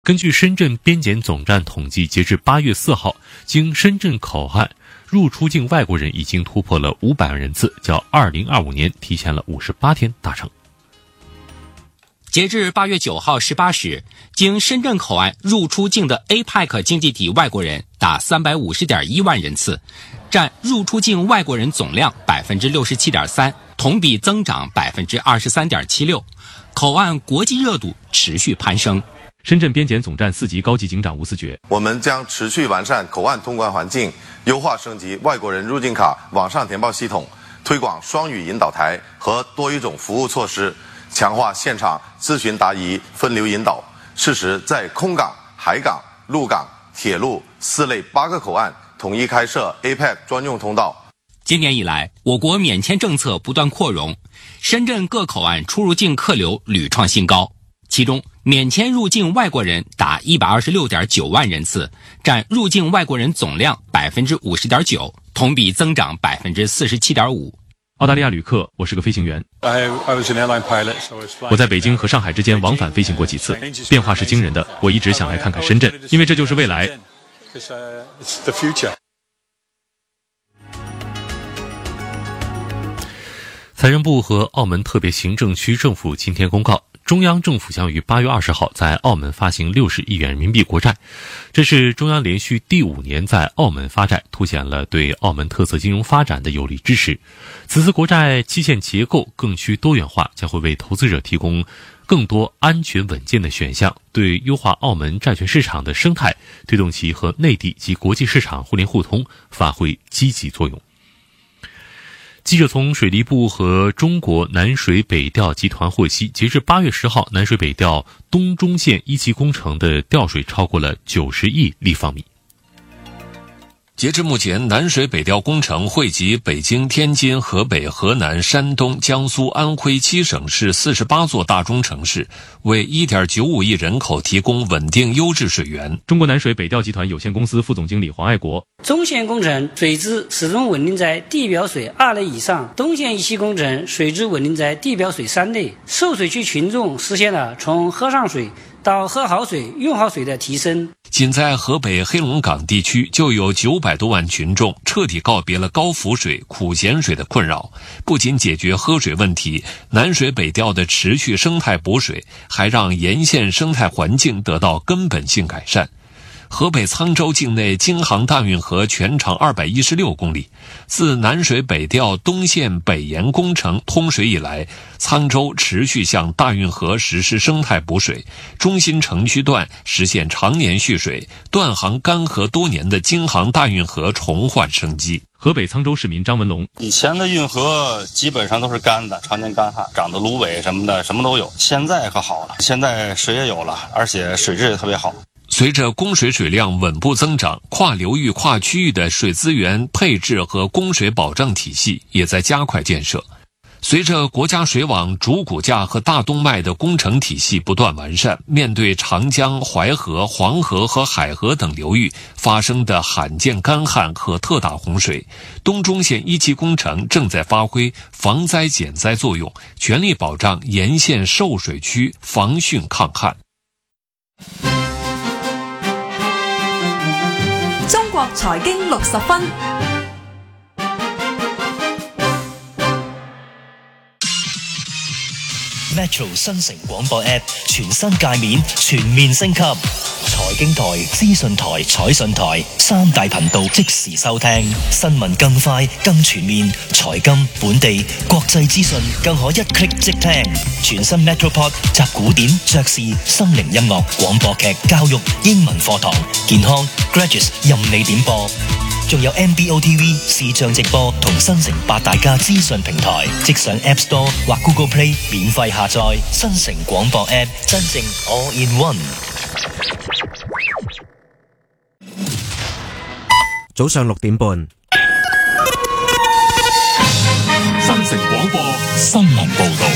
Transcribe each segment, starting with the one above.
根据深圳边检总站统计，截至8月4号，经深圳口岸入出境外国人已经突破了500万人次，较2025年提前了58天达成。 截至8月9号18时，经深圳口岸入出境的 APEC 经济体外国人达350.1万人次，占入出境外国人总量 67.3%， 同比增长 23.76%， 口岸国际热度持续攀升。 深圳边检总站4级高级警长吴思觉： 我们将持续完善口岸通关环境，优化升级外国人入境卡网上填报系统，推广双语引导台和多语种服务措施，强化现场咨询答疑分流引导，适时在空港、海港、陆港、铁路4类8个口岸统一开设 APEC 专用通道。 今年以来，我国免签政策不断扩容，深圳各口岸出入境客流屡创新高，其中免签入境外国人达126.9万人次，占入境外国人总量 50.9%， 同比增长 47.5%。 澳大利亚旅客，我是个飞行员。我在北京和上海之间往返飞行过几次，变化是惊人的。我一直想来看看深圳，因为这就是未来。财政部和澳门特别行政区政府今天公告，中央政府将于8月20号在澳门发行60亿元人民币国债，这是中央连续第5年在澳门发债，凸显了对澳门特色金融发展的有力支持。此次国债期限结构更趋多元化，将会为投资者提供更多安全稳健的选项，对优化澳门债券市场的生态，推动其和内地及国际市场互联互通发挥积极作用。记者从水利部和中国南水北调集团获悉，截至8月10号，南水北调东中线1期工程的调水超过了90亿立方米。 截至目前，南水北调工程惠及北京、天津、河北、河南、山东、江苏、安徽7省市48座大中城市，为 1.95 亿人口提供稳定优质水源。 中国南水北调集团有限公司副总经理黄爱国： 中线工程水质始终稳定在地表水2类以上，东线1期工程水质稳定在地表水3类，受水区群众实现了从喝上水到喝好水、用好水的提升。 仅在河北黑龙岗地区就有900多万群众彻底告别了高浮水、苦咸水的困扰，不仅解决喝水问题，南水北调的持续生态补水还让沿线生态环境得到根本性改善。河北沧州境内京杭大运河全长216公里，自南水北调东线北延工程通水以来，沧州持续向大运河实施生态补水，中心城区段实现常年蓄水，断航干涸多年的京杭大运河重焕生机。 河北沧州市民张文龙： 以前的运河基本上都是干的，常年干旱，长的芦苇什么的什么都有，现在可好了，现在水也有了，而且水质也特别好。 随着供水水量稳步增长，跨流域、跨区域的水资源配置和供水保障体系也在加快建设。随着国家水网主骨架和大动脉的工程体系不断完善，面对长江、淮河、黄河和海河等流域发生的罕见干旱和特大洪水，东中线1期工程正在发挥防灾减灾作用，全力保障沿线受水区防汛抗旱。 中國財經60分。 Metro 新城廣播 App 全新界面全面升級，財經台、資訊台、彩訊台3大頻道即時收聽，新聞更快更全面，財金、本地、國際資訊更可一 click 即聽。全新 Metropod 集古典、爵士、心靈音樂、廣播劇、教育、英文課堂、健康、Graduates 任你點播。仲有 MBOTV 視像直播同新城8大家資訊平台，即上 App Store 或 Google Play 免費下載新城廣播 App， 真正 All in One。 早上6點半， 新城廣播新聞報道。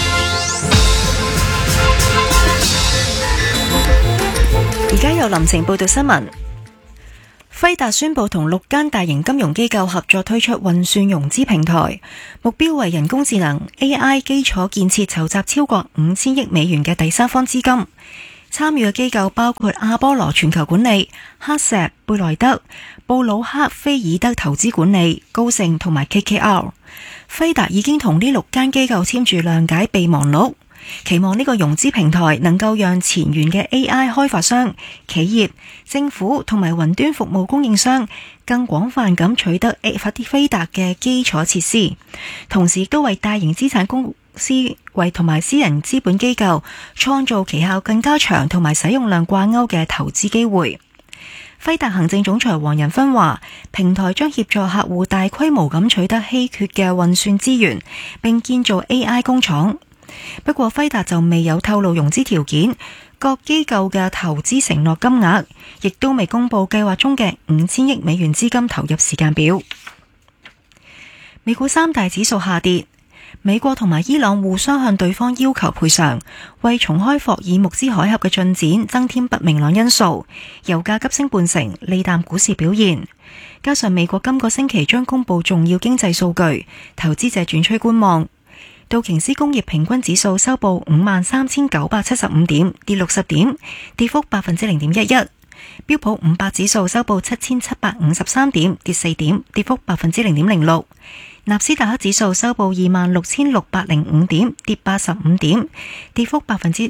而家由林晴報道新聞。輝達宣布同6間大型金融機構合作推出運算融資平台，目標為人工智能 AI 基礎建設籌集超過5000億美元嘅第三方資金。 參與嘅機構包括阿波羅全球管理、黑石、貝萊德、布魯克菲爾德投資管理、高盛同埋 KKR。輝達已經同呢6間機構簽住諒解備忘錄，期望呢個融資平台能夠讓前沿嘅 AI 開發商、企業、政府同埋雲端服務供應商更廣泛咁取得輝達嘅基礎設施，同時亦都為大型資產公司同埋私人資本機構創造期效更加長同埋使用量掛鈎嘅投資機會。輝達行政總裁黃仁勳話，平台將協助客戶大規模咁取得稀缺嘅運算資源，並建造 AI 工廠。不過輝達就未有透露融資條件、各機構嘅投資承諾金額，亦都未公布計劃中嘅5000億美元資金投入時間表。美股三大指數下跌，美國同埋伊朗互相向對方要求賠償，為重開霍爾木茲海峽嘅進展增添不明朗因素。油價急升半成，利淡股市表現。加上美國今個星期將公布重要經濟數據，投資者轉趨觀望。道瓊斯工業平均指數收報53,975點，跌60點，跌幅 0.11%。標普500指數收報7,753點，跌4點，跌幅 0.06%。納斯達克指數收報26,605點，跌85點，跌幅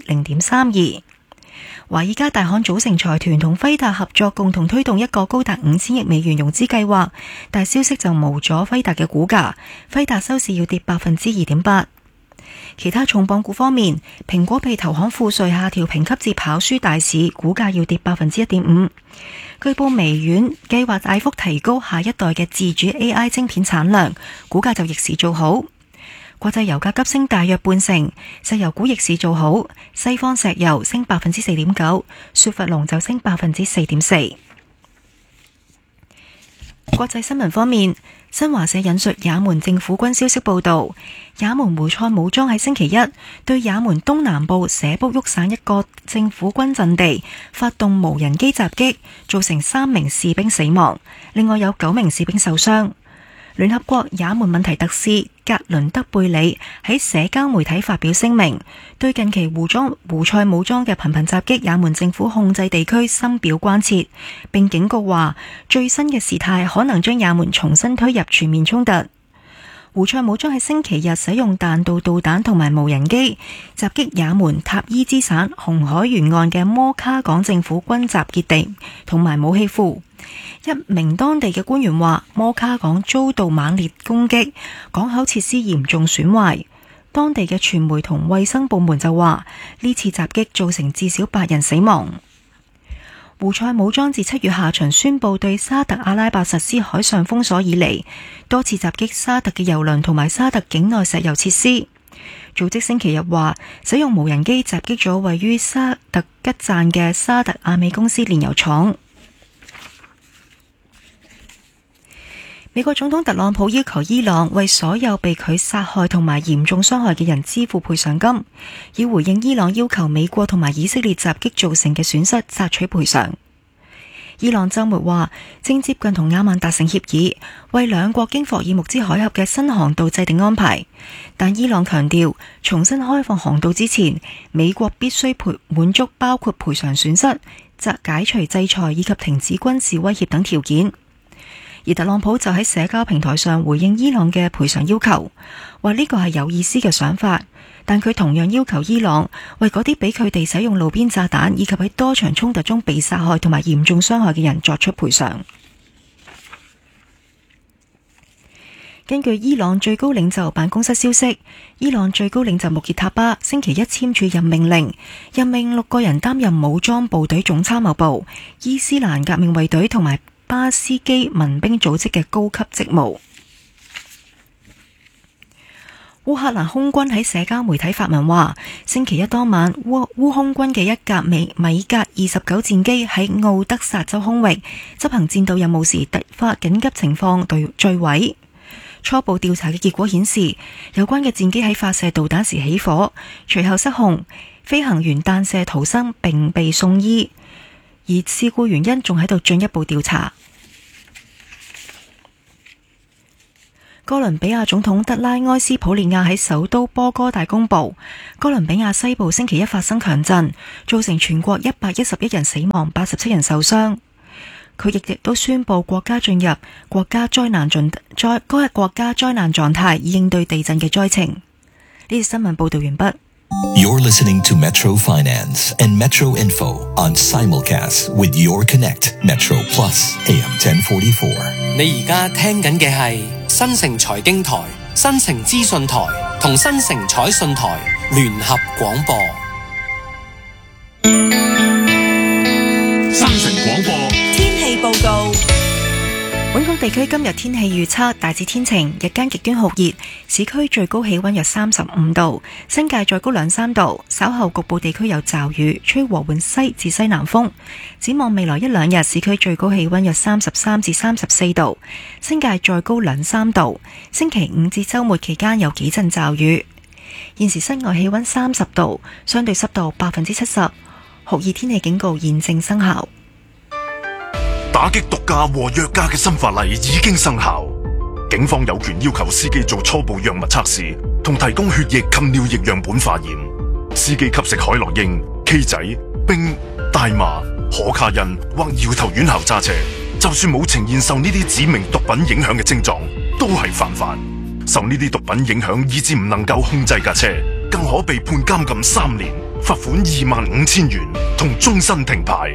0.32%。華爾街大行組成財團同輝達合作，共同推動一個高達5000億美元融資計劃，但消息就無阻輝達嘅股價，輝達收市要跌 2.8%。其他重磅股方面，蘋果被投行富瑞下調評級至跑輸大市，股價要跌 1.5%。據報微軟計劃大幅提高下一代嘅自主 AI 晶片產量，股價就逆市做好。國際油價急升大約半成，石油股逆市做好，西方石油升 4.9%， 雪佛龍就升 4.4%。國際新聞方面，新華社引述也門政府軍消息報道，也門胡塞武裝喺星期一對也門東南部舍卜沃省一個政府軍陣地發動無人機襲擊，造成3名士兵死亡，另外有9名士兵受傷。聯合國也門問題特使格倫德貝里喺社交媒體發表聲明，對近期胡塞武裝嘅頻頻襲擊也門政府控制地區深表關切，並警告話最新嘅事態可能將也門重新推入全面衝突。胡塞武裝喺星期日使用彈道導彈同埋無人機襲擊也門塔伊茲省紅海沿岸嘅摩卡港政府軍集結地同埋武器庫。一名當地嘅官員話，摩卡港遭到猛烈攻擊，港口設施嚴重損壞。當地嘅傳媒同衛生部門就話，呢次襲擊造成至少8人死亡。胡塞武裝自7月下旬宣布對沙特阿拉伯實施海上封鎖以嚟，多次襲擊沙特嘅油輪同埋沙特境內石油設施。組織星期日話，使用無人機襲擊咗位於沙特吉贊嘅沙特阿美公司煉油廠。美國總統特朗普要求伊朗為所有被佢殺害同埋嚴重傷害嘅人支付賠償金，以回應伊朗要求美國同埋以色列襲擊造成嘅損失索取賠償。伊朗週末話正接近同阿曼達成協議，為兩國經霍爾木茲海峽嘅新航道制定安排，但伊朗強調重新開放航道之前，美國必須滿足包括賠償損失、解除制裁以及停止軍事威脅等條件。而特朗普就喺社交平台上回應伊朗嘅賠償要求，話呢個係有意思嘅想法，但佢同樣要求伊朗為嗰啲俾佢哋使用路邊炸彈以及喺多場衝突中被殺害同埋嚴重傷害嘅人作出賠償。根據伊朗最高領袖辦公室消息，伊朗最高領袖穆傑塔巴星期一簽署任命令，任命6個人擔任武裝部隊總參謀部、伊斯蘭革命衛隊同埋巴斯基民兵組織嘅高級職務。烏克蘭空軍喺社交媒體發文話，星期一當晚烏空軍嘅一架米格29戰機喺奧德薩州空域執行戰鬥任務時突發緊急情況墜毀。初步調查嘅結果顯示，有關嘅戰機喺發射導彈時起火，隨後失控，飛行員彈射逃生並被送醫，而事故原因仲喺度進一步調查。 哥倫比亞總統德拉埃斯普列亞喺首都波哥大公布，哥倫比亞西部星期一發生強震，造成全國111人死亡，87人受傷。佢亦都宣布國家進入國家災難狀態，以應對地震嘅災情。呢次新聞報道完畢。 You're listening to Metro Finance and Metro Info on simulcast with Your Connect Metro Plus AM 1044。 你而家聽緊嘅係新城財經台、新城資訊台同新城彩訊台聯合廣播。 新城廣播天氣報告。 本港地區今日天氣預測大致天晴，日間極端酷熱，市區最高氣溫約35度，新界再高2-3度。稍後局部地區有驟雨，吹和緩西至西南風。展望未來1-2日，市區最高氣溫約33至34度，新界再高2-3度。星期5至週末期間有幾陣驟雨。現時室外氣溫30度，相對濕度70%，酷熱天氣警告現正生效。 打擊毒駕和藥駕嘅新法例已經生效，警方有權要求司機做初步藥物測試，同提供血液及尿液樣本化驗。司機吸食海洛因、K 仔、冰、大麻、可卡因或搖頭丸後揸車，就算冇呈現受呢啲指明毒品影響嘅症狀，都係犯法。受呢啲毒品影響以致唔能夠控制架車，更可被判監禁3年、罰款25,000元同終身停牌。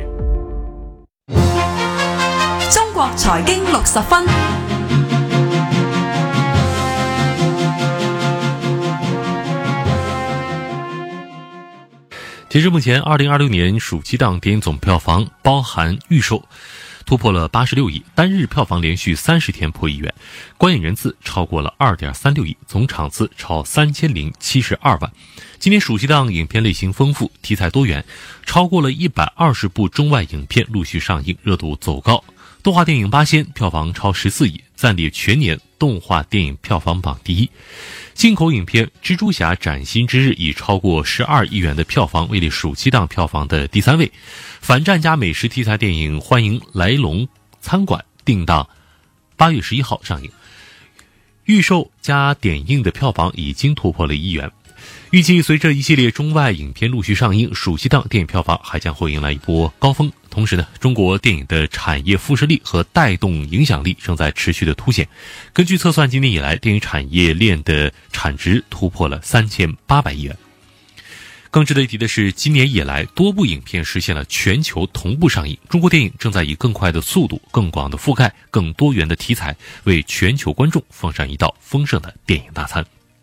中國財經60分。 截至目前，2026年暑期檔電影總票房包含預售突破了86億，單日票房連續30天破億元，觀影人次超過了2.36億，總場次超3072萬。今年暑期檔影片類型豐富，題材多元，超過了120部中外影片陸續上映，熱度走高。動畫電影《八仙》票房超14億，暫列全年動畫電影票房榜第一。進口影片《蜘蛛俠：嶄新之日》以超過12億元的票房位列暑期檔票房的第3位。反戰加美食題材電影《歡迎來龍餐館》定檔8月11號上映，預售加點映的票房已經突破了1億元。預計隨着一系列中外影片陸續上映，暑期檔電影票房還將會迎來一波高峰。同時呢，中國電影的產業輻射力和帶動影響力正在持續的凸顯。根據測算，今年以來電影產業鏈的產值突破了3800億元。更值得一提的是，今年以來多部影片實現了全球同步上映，中國電影正在以更快的速度、更廣的覆蓋、更多元的題材，為全球觀眾奉上一道豐盛的電影大餐。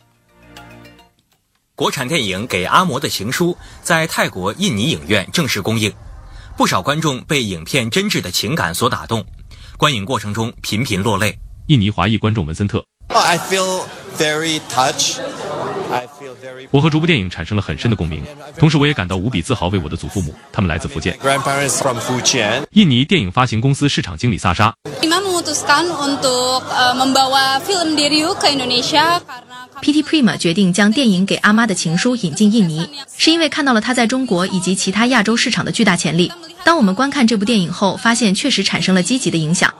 國產電影《給阿嬤的情書》在泰國、印尼影院正式公映，不少觀眾被影片真摯的情感所打動，觀影過程中頻頻落淚。 印尼華裔觀眾文森特， I feel very touched. 我和這部電影產生了很深的共鳴，同時我也感到無比自豪為我的祖父母，他們來自福建。印尼電影發行公司市場經理薩莎。 PT Prima 決定將電影《給阿媽的情書》引進印尼，是因為看到了它在中國以及其他亞洲市場的巨大潛力。當我們觀看這部電影後，發現確實產生了積極的影響。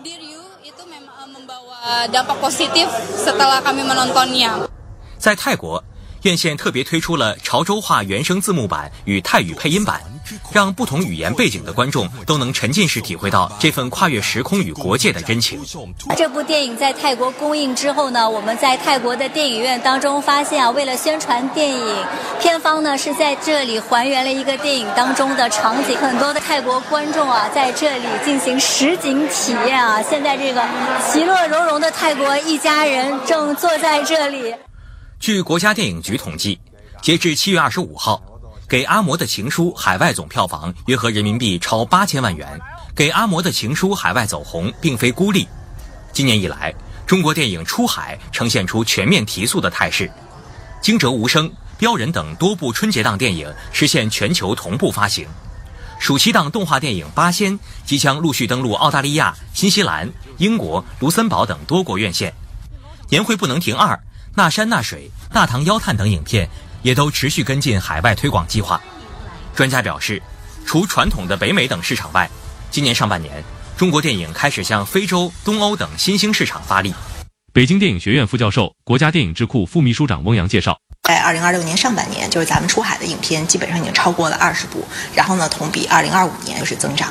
在泰國，院線特別推出了潮州話原聲字幕版與泰語配音版，讓不同語言背景的觀眾都能沉浸式體會到這份跨越時空與國界的真情。 這部電影在泰國公映之後呢，我們在泰國的電影院當中發現啊，為了宣傳電影，片方呢是在這裡還原了一個電影當中的場景，很多的泰國觀眾啊在這裡進行實景體驗啊。現在這個其樂融融的泰國一家人正坐在這裡。 據國家電影局統計，截至7月25號，給阿嬤的情書海外總票房約合人民幣超8000萬元。給阿嬤的情書海外走紅並非孤立。今年以來，中國電影出海呈現出全面提速的態勢。驚蟄無聲、飆人等多部春節檔電影實現全球同步發行。暑期檔動畫電影《八仙》即將陸續登陸澳大利亞、新西蘭、英國、盧森堡等多國院線。年會不能停2、那山那水、大唐妖探等影片也都持續跟進海外推廣計劃。專家表示，除傳統的北美等市場外，今年上半年，中國電影開始向非洲、東歐等新興市場發力。 北京电影学院副教授、国家电影智库副秘书长翁洋介绍， 在2026年上半年，就是咱们出海的影片基本上已经超过了20部，然后呢，同比2025年就是增长。